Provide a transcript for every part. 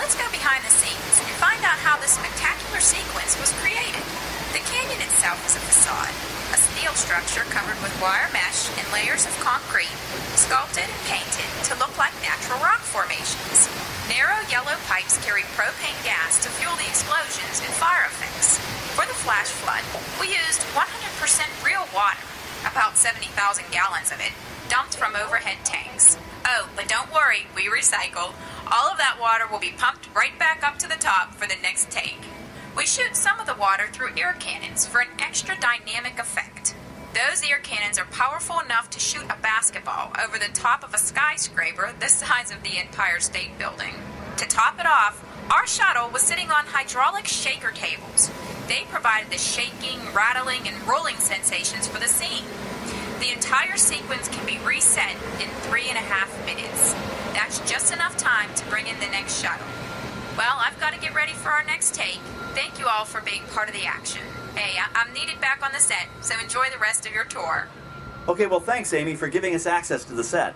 Let's go behind the scenes and find out how this spectacular sequence was created. The canyon itself is a facade, a steel structure covered with wire mesh and layers of concrete, sculpted and painted to look like natural rock formations. Narrow yellow pipes carry propane gas to fuel the explosions and fire effects. For the flash flood, we used 100% real water, about 70,000 gallons of it, dumped from overhead tanks. Oh, but don't worry, we recycle. All of that water will be pumped right back up to the top for the next take. We shoot some of the water through air cannons for an extra dynamic effect. Those air cannons are powerful enough to shoot a basketball over the top of a skyscraper the size of the Empire State Building. To top it off, our shuttle was sitting on hydraulic shaker tables. They provided the shaking, rattling, and rolling sensations for the scene. The entire sequence can be reset in 3.5 minutes. That's just enough time to bring in the next shuttle. Well, I've got to get ready for our next take. Thank you all for being part of the action. Hey, I'm needed back on the set, so enjoy the rest of your tour. Okay, well, thanks, Amy, for giving us access to the set.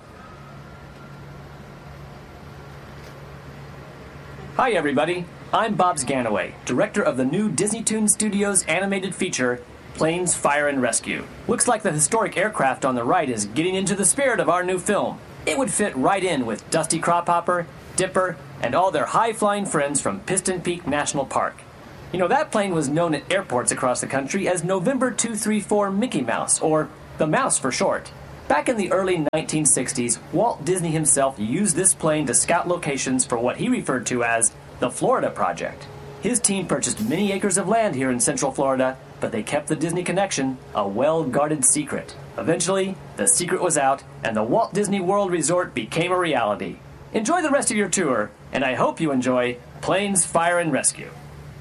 Hi, everybody. I'm Bob Sganaway, director of the new Disney Toon Studios animated feature, Planes, Fire, and Rescue. Looks like the historic aircraft on the right is getting into the spirit of our new film. It would fit right in with Dusty Cropper, Dipper, and all their high-flying friends from Piston Peak National Park. You know, that plane was known at airports across the country as November 234 Mickey Mouse, or the Mouse for short. Back in the early 1960s, Walt Disney himself used this plane to scout locations for what he referred to as the Florida Project. His team purchased many acres of land here in Central Florida, but they kept the Disney connection a well-guarded secret. Eventually, the secret was out, and the Walt Disney World Resort became a reality. Enjoy the rest of your tour, and I hope you enjoy Planes, Fire, and Rescue.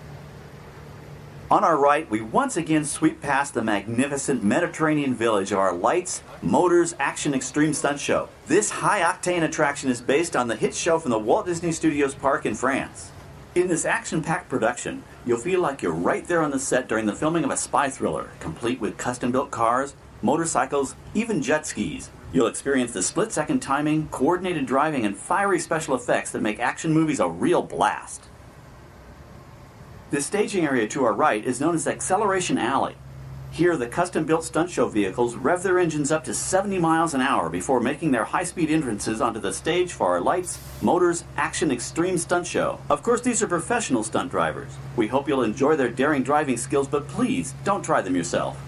On our right, we once again sweep past the magnificent Mediterranean village of our Lights, Motors, Action Extreme Stunt Show. This high-octane attraction is based on the hit show from the Walt Disney Studios Park in France. In this action-packed production, you'll feel like you're right there on the set during the filming of a spy thriller, complete with custom-built cars, motorcycles, even jet skis. You'll experience the split-second timing, coordinated driving, and fiery special effects that make action movies a real blast. This staging area to our right is known as Acceleration Alley. Here, the custom-built stunt show vehicles rev their engines up to 70 miles an hour before making their high-speed entrances onto the stage for our Lights, Motors, Action Extreme Stunt Show. Of course, these are professional stunt drivers. We hope you'll enjoy their daring driving skills, but please, don't try them yourself.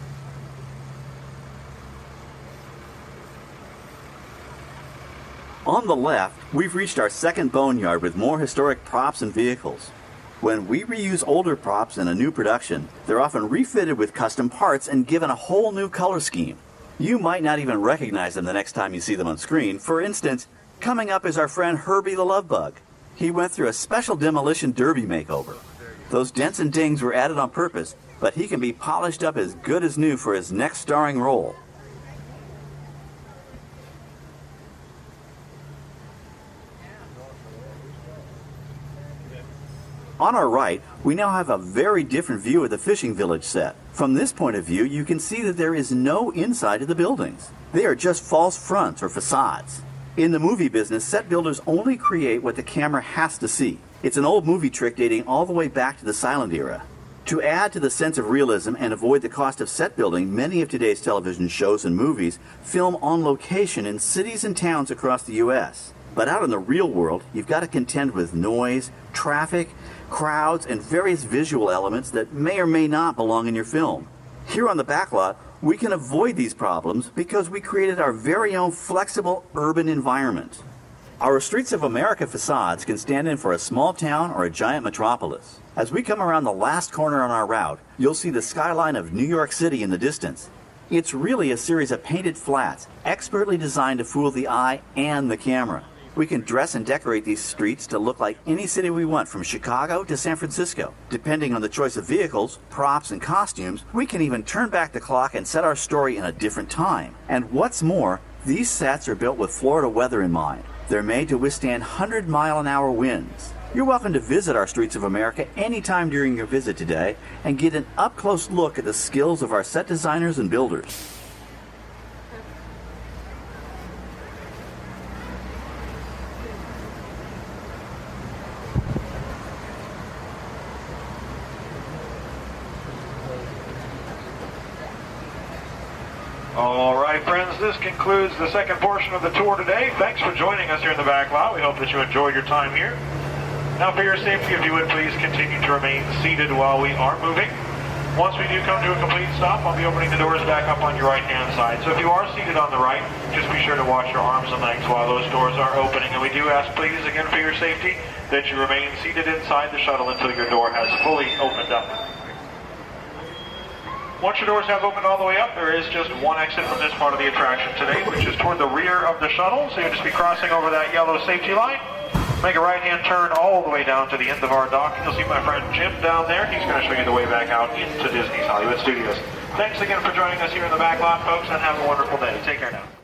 On the left, we've reached our second boneyard with more historic props and vehicles. When we reuse older props in a new production, they're often refitted with custom parts and given a whole new color scheme. You might not even recognize them the next time you see them on screen. For instance, coming up is our friend Herbie the Love Bug. He went through a special demolition derby makeover. Those dents and dings were added on purpose, but he can be polished up as good as new for his next starring role. On our right, we now have a very different view of the fishing village set. From this point of view, you can see that there is no inside of the buildings. They are just false fronts or facades. In the movie business, set builders only create what the camera has to see. It's an old movie trick dating all the way back to the silent era. To add to the sense of realism and avoid the cost of set building, many of today's television shows and movies film on location in cities and towns across the U.S. But out in the real world, you've got to contend with noise, traffic, crowds, and various visual elements that may or may not belong in your film. Here on the backlot, we can avoid these problems because we created our very own flexible urban environment. Our Streets of America facades can stand in for a small town or a giant metropolis. As we come around the last corner on our route, you'll see the skyline of New York City in the distance. It's really a series of painted flats, expertly designed to fool the eye and the camera. We can dress and decorate these streets to look like any city we want, from Chicago to San Francisco. Depending on the choice of vehicles, props, and costumes, we can even turn back the clock and set our story in a different time. And what's more, these sets are built with Florida weather in mind. They're made to withstand 100-mile-an-hour winds. You're welcome to visit our Streets of America anytime during your visit today and get an up-close look at the skills of our set designers and builders. All right, friends, this concludes the second portion of the tour today. Thanks for joining us here in the back lot. We hope that you enjoyed your time here. Now, for your safety, if you would please continue to remain seated while we are moving. Once we do come to a complete stop, I'll be opening the doors back up on your right-hand side. So if you are seated on the right, just be sure to watch your arms and legs while those doors are opening. And we do ask, please, again for your safety, that you remain seated inside the shuttle until your door has fully opened up. Once your doors have opened all the way up, there is just one exit from this part of the attraction today, which is toward the rear of the shuttle. So you'll just be crossing over that yellow safety line. Make a right-hand turn all the way down to the end of our dock. You'll see my friend Jim down there. He's going to show you the way back out into Disney's Hollywood Studios. Thanks again for joining us here in the back lot, folks, and have a wonderful day. Take care now.